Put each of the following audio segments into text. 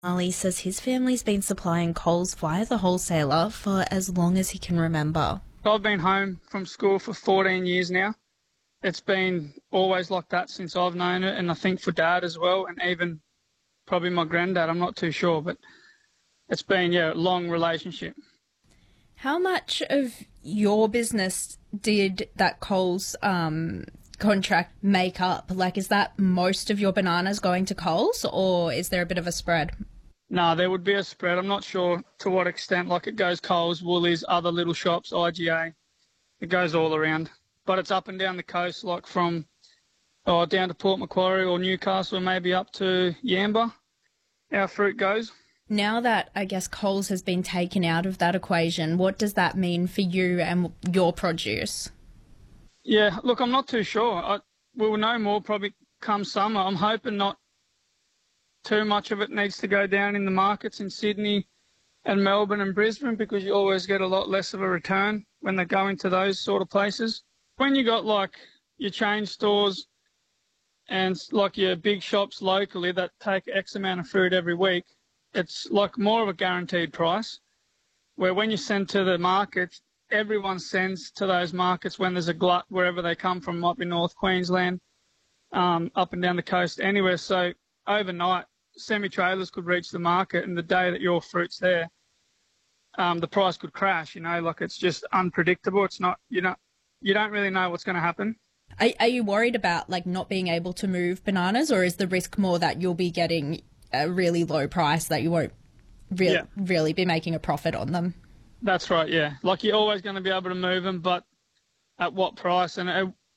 Ali says his family's been supplying Coles via the wholesaler for as long as he can remember. I've been home from school for 14 years now. It's been always like that since I've known it, and I think for Dad as well, and even probably my granddad, I'm not too sure, but it's been, a long relationship. How much of your business did that Coles contract make up? Like, is that most of your bananas going to Coles, or is there a bit of a spread? No, there would be a spread. I'm not sure to what extent, like it goes Coles, Woolies, other little shops, IGA. It goes all around. But it's up and down the coast, like from down to Port Macquarie or Newcastle, maybe up to Yamba, our fruit goes. Now that, I guess, Coles has been taken out of that equation, what does that mean for you and your produce? Yeah, look, I'm not too sure. We will know more probably come summer. I'm hoping not too much of it needs to go down in the markets in Sydney and Melbourne and Brisbane, because you always get a lot less of a return when they go into those sort of places. When you got like your chain stores and like your big shops locally that take X amount of fruit every week, it's like more of a guaranteed price, where when you send to the markets, everyone sends to those markets when there's a glut wherever they come from, might be North Queensland, up and down the coast, anywhere. So overnight, semi-trailers could reach the market, and the day that your fruit's there, the price could crash, like it's just unpredictable. It's not, you don't really know what's going to happen. Are you worried about like not being able to move bananas, or is the risk more that you'll be getting a really low price that you won't really be making a profit on them? That's right, yeah. Like you're always going to be able to move them, but at what price? And,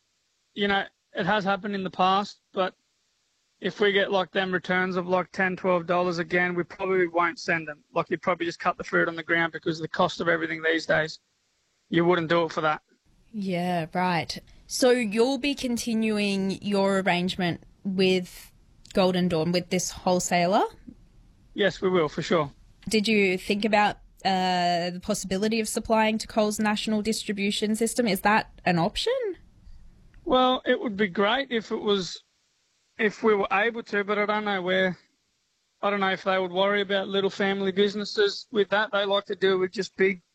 it has happened in the past, but if we get like them returns of like $10, $12 again, we probably won't send them. Like you'd probably just cut the fruit on the ground, because of the cost of everything these days, you wouldn't do it for that. Yeah, right. So you'll be continuing your arrangement with Golden Dawn, with this wholesaler? Yes, we will, for sure. Did you think about the possibility of supplying to Coles' national distribution system? Is that an option? Well, it would be great if we were able to, but I don't know if they would worry about little family businesses with that. They like to deal with just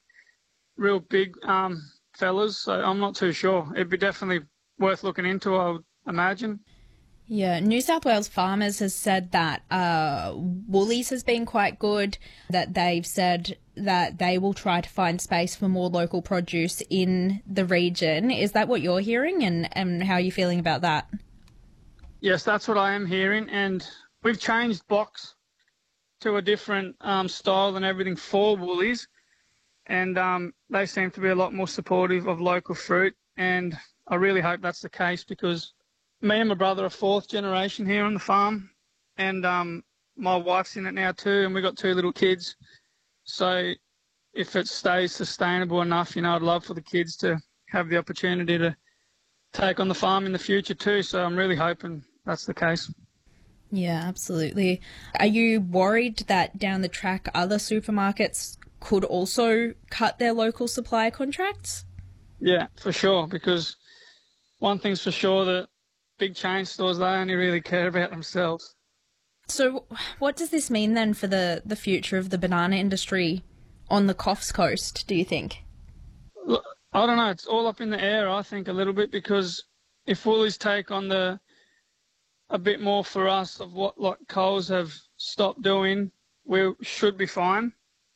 real big fellas, so I'm not too sure. It'd be definitely worth looking into, I would imagine. Yeah, New South Wales Farmers has said that Woolies has been quite good, that they've said that they will try to find space for more local produce in the region. Is that what you're hearing, and how are you feeling about that? Yes, that's what I am hearing, and we've changed box to a different style and everything for Woolies, and they seem to be a lot more supportive of local fruit, and I really hope that's the case, because me and my brother are fourth generation here on the farm, and my wife's in it now too, and we've got 2 little kids. So if it stays sustainable enough, I'd love for the kids to have the opportunity to take on the farm in the future too. So I'm really hoping that's the case. Yeah, absolutely. Are you worried that down the track other supermarkets could also cut their local supply contracts? Yeah, for sure, because one thing's for sure, that big chain stores, they only really care about themselves. So what does this mean then for the future of the banana industry on the Coffs Coast, do you think? Look, I don't know. It's all up in the air, I think, a little bit, because if Woolies take on a bit more for us of what like Coles have stopped doing, we should be fine.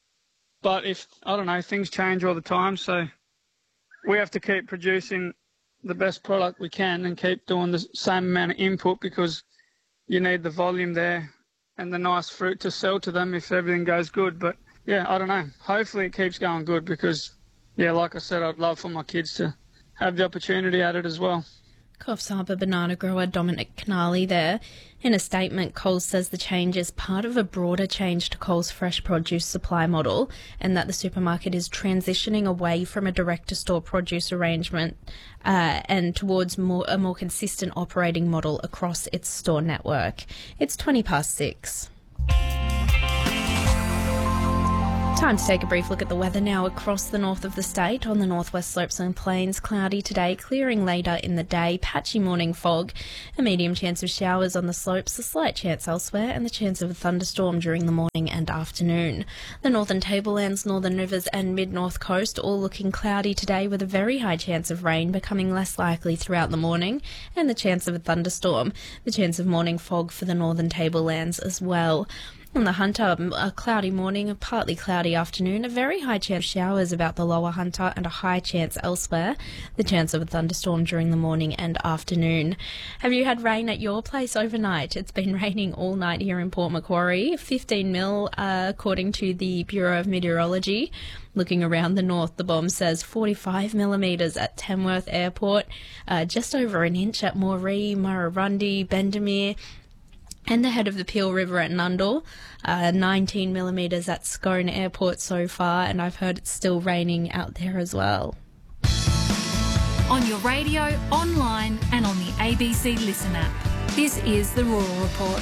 But if, I don't know, things change all the time, so we have to keep producing the best product we can and keep doing the same amount of input, because you need the volume there and the nice fruit to sell to them if everything goes good. But yeah, I don't know. Hopefully it keeps going good, because, yeah, like I said, I'd love for my kids to have the opportunity at it as well. Coffs Harbour banana grower Dominic Canali there. In a statement, Coles says the change is part of a broader change to Coles' fresh produce supply model, and that the supermarket is transitioning away from a direct-to-store produce arrangement and towards a more consistent operating model across its store network. It's 6:20. Time to take a brief look at the weather now across the north of the state. On the northwest slopes and plains, cloudy today, clearing later in the day, patchy morning fog, a medium chance of showers on the slopes, a slight chance elsewhere, and the chance of a thunderstorm during the morning and afternoon. The northern tablelands, northern rivers and mid-north coast all looking cloudy today with a very high chance of rain becoming less likely throughout the morning, and the chance of a thunderstorm, the chance of morning fog for the northern tablelands as well. On the Hunter, a cloudy morning, a partly cloudy afternoon, a very high chance of showers about the lower Hunter and a high chance elsewhere, the chance of a thunderstorm during the morning and afternoon. Have you had rain at your place overnight? It's been raining all night here in Port Macquarie, 15 mil according to the Bureau of Meteorology. Looking around the north, the BOM says 45 millimetres at Tamworth Airport, just over an inch at Moree, Murrurundi, Bendemeer, and the head of the Peel River at Nundle, 19 millimetres at Scone Airport so far, and I've heard it's still raining out there as well. On your radio, online and on the ABC Listen app. This is the Rural Report.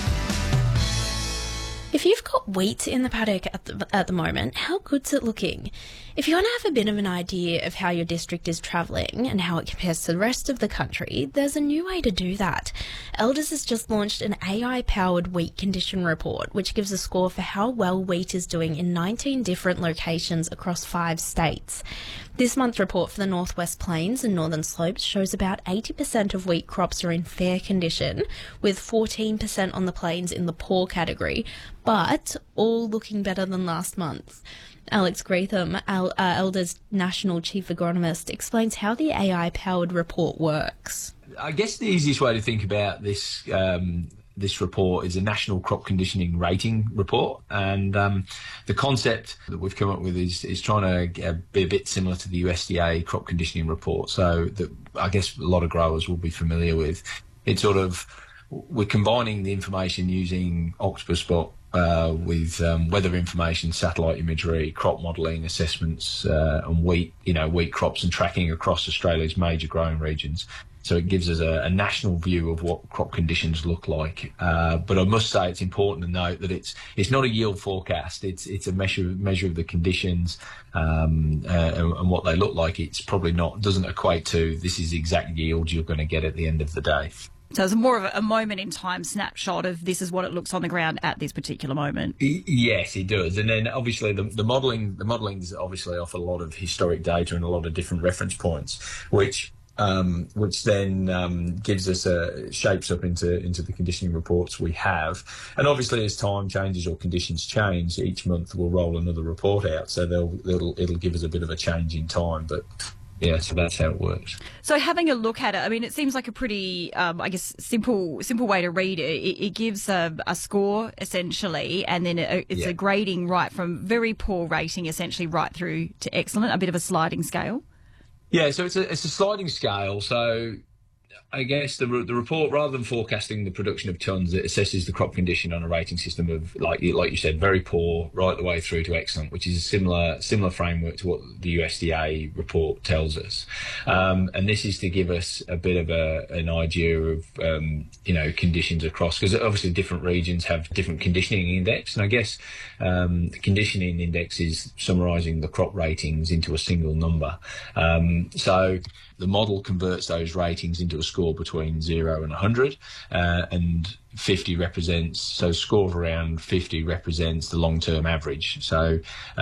If you've got wheat in the paddock at the moment, how good's it looking? If you want to have a bit of an idea of how your district is travelling and how it compares to the rest of the country, there's a new way to do that. Elders has just launched an AI-powered wheat condition report, which gives a score for how well wheat is doing in 19 different locations across 5 states. This month's report for the Northwest Plains and Northern Slopes shows about 80% of wheat crops are in fair condition, with 14% on the plains in the poor category, but all looking better than last month. Alex Greetham, Elders National Chief Agronomist, explains how the AI-powered report works. I guess the easiest way to think about this this report is a national crop conditioning rating report, and the concept that we've come up with is trying to be a bit similar to the USDA crop conditioning report, so that I guess a lot of growers will be familiar with. It's sort of, we're combining the information using Octopus Spot with weather information, satellite imagery, crop modelling, assessments, and wheat crops and tracking across Australia's major growing regions. So it gives us a national view of what crop conditions look like. But I must say it's important to note that it's not a yield forecast. It's a measure of the conditions and what they look like. It's probably doesn't equate to this is the exact yield you're going to get at the end of the day. So it's more of a moment-in-time snapshot of this is what it looks on the ground at this particular moment. Yes, it does. And then obviously the modelling obviously offer a lot of historic data and a lot of different reference points, which then gives us shapes up into the conditioning reports we have. And obviously as time changes or conditions change, each month we'll roll another report out, so it'll give us a bit of a change in time. But yeah, so that's how it works. So having a look at it, I mean, it seems like a pretty, simple way to read it. It gives a score, essentially, and then it's a grading right from very poor rating, essentially, right through to excellent, a bit of a sliding scale. Yeah, so it's a sliding scale. So I guess the report, rather than forecasting the production of tonnes, it assesses the crop condition on a rating system of, like you said, very poor right the way through to excellent, which is a similar framework to what the USDA report tells us. And this is to give us a bit of an idea of conditions across, because obviously different regions have different conditioning index, and I guess the conditioning index is summarising the crop ratings into a single number. So the model converts those ratings into a score between 0 and 100, and 50 so score of around 50 represents the long-term average. So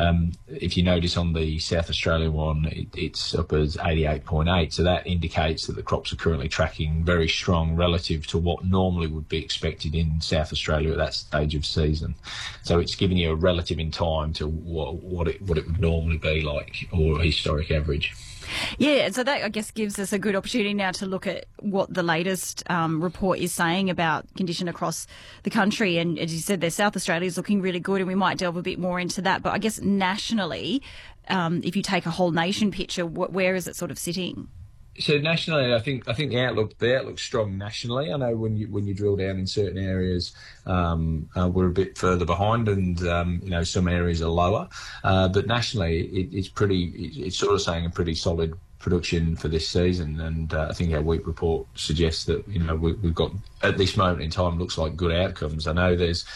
if you notice on the South Australian one, it's up as 88.8, so that indicates that the crops are currently tracking very strong relative to what normally would be expected in South Australia at that stage of season. So it's giving you a relative in time to what it would normally be like, or a historic average. Yeah, so that, I guess, gives us a good opportunity now to look at what the latest report is saying about condition across the country. And as you said, there, South Australia is looking really good, and we might delve a bit more into that. But I guess nationally, if you take a whole nation picture, where is it sort of sitting? So nationally, I think the outlook's strong nationally. I know when you drill down in certain areas, we're a bit further behind, and some areas are lower. But nationally, it's sort of saying a pretty solid production for this season, and I think our wheat report suggests that we've got, at this moment in time, looks like good outcomes. I know there's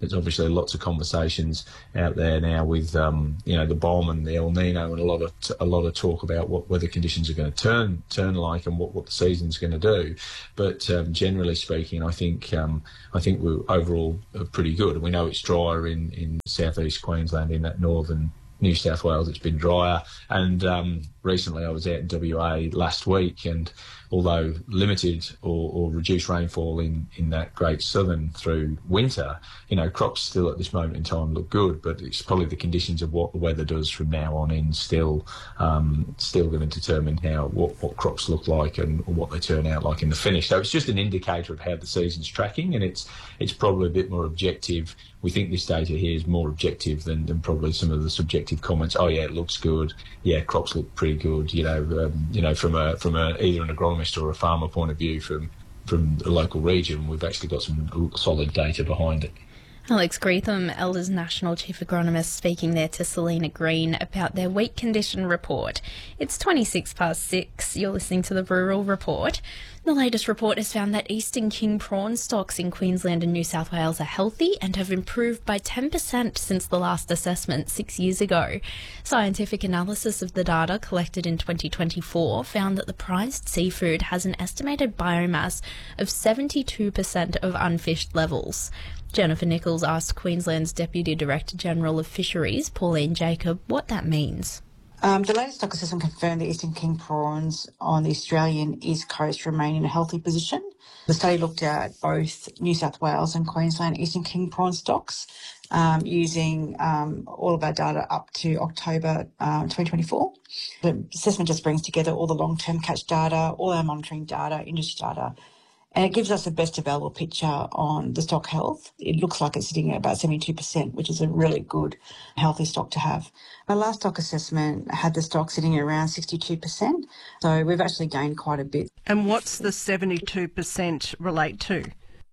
There's obviously lots of conversations out there now with the bomb and the El Nino, and a lot of talk about what weather conditions are going to turn like and what the season's going to do. But generally speaking, I think we're overall pretty good. We know it's drier in southeast Queensland, in that northern New South Wales. It's been drier, and recently I was out in WA last week, and although limited or reduced rainfall in that great southern through winter, crops still at this moment in time look good, but it's probably the conditions of what the weather does from now on in still going to determine what crops look like and what they turn out like in the finish. So it's just an indicator of how the season's tracking, and it's probably a bit more objective. We think this data here is more objective than probably some of the subjective comments. Oh yeah, it looks good. Yeah, crops look pretty good. From either an agronomist or a farmer point of view, from the local region, we've actually got some solid data behind it. Alex Greetham, Elders National Chief Agronomist, speaking there to Selena Green about their wheat condition report. It's 6:26. You're listening to the Rural Report. The latest report has found that Eastern King prawn stocks in Queensland and New South Wales are healthy and have improved by 10% since the last assessment 6 years ago. Scientific analysis of the data collected in 2024 found that the prized seafood has an estimated biomass of 72% of unfished levels. Jennifer Nichols asked Queensland's Deputy Director General of Fisheries, Pauline Jacob, what that means. The latest stock assessment confirmed the Eastern King prawns on the Australian East Coast remain in a healthy position. The study looked at both New South Wales and Queensland Eastern King prawn stocks using all of our data up to October 2024. The assessment just brings together all the long-term catch data, all our monitoring data, industry data, and it gives us the best available picture on the stock health. It looks like it's sitting at about 72%, which is a really good, healthy stock to have. Our last stock assessment had the stock sitting at around 62%, so we've actually gained quite a bit. And what's the 72% relate to?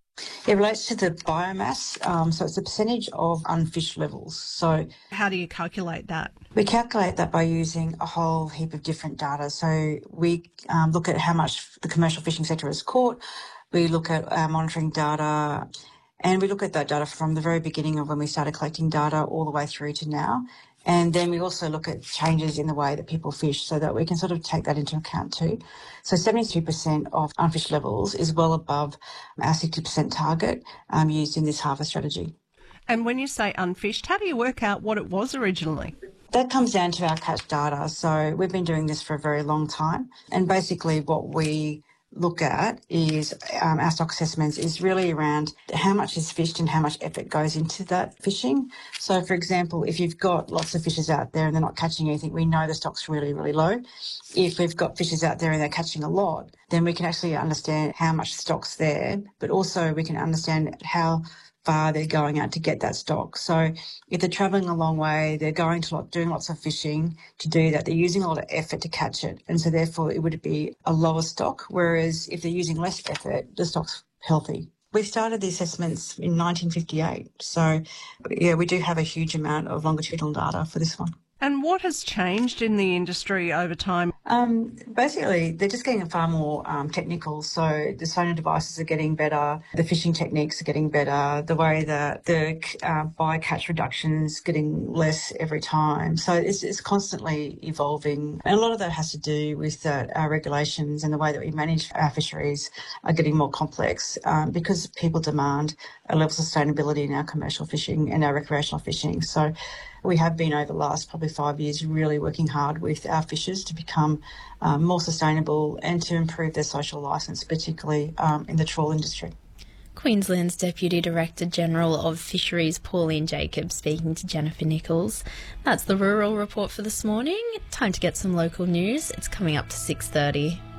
It relates to the biomass, so it's the percentage of unfished levels. So how do you calculate that? We calculate that by using a whole heap of different data. So we look at how much the commercial fishing sector has caught. We look at our monitoring data, and we look at that data from the very beginning of when we started collecting data all the way through to now. And then we also look at changes in the way that people fish so that we can sort of take that into account too. So 72% of unfished levels is well above our 60% target used in this harvest strategy. And when you say unfished, how do you work out what it was originally? That comes down to our catch data. So we've been doing this for a very long time. And basically what we look at is our stock assessments is really around how much is fished and how much effort goes into that fishing. So, for example, if you've got lots of fishes out there and they're not catching anything, we know the stock's really, really low. If we've got fishes out there and they're catching a lot, then we can actually understand how much stock's there, but also we can understand how far they're going out to get that stock. So if they're travelling a long way, they're going to doing lots of fishing to do that. They're using a lot of effort to catch it. And so therefore it would be a lower stock. Whereas if they're using less effort, the stock's healthy. We started the assessments in 1958. So yeah, we do have a huge amount of longitudinal data for this one. And what has changed in the industry over time? Basically, they're just getting far more technical. So the sonar devices are getting better, the fishing techniques are getting better, the way that the bycatch reduction's getting less every time. So it's constantly evolving. And a lot of that has to do with that our regulations and the way that we manage our fisheries are getting more complex because people demand a level of sustainability in our commercial fishing and our recreational fishing. So we have been over the last probably 5 years really working hard with our fishers to become more sustainable and to improve their social licence, particularly in the trawl industry. Queensland's Deputy Director General of Fisheries, Pauline Jacob, speaking to Jennifer Nichols. That's the Rural Report for this morning. Time to get some local news. It's coming up to 6:30.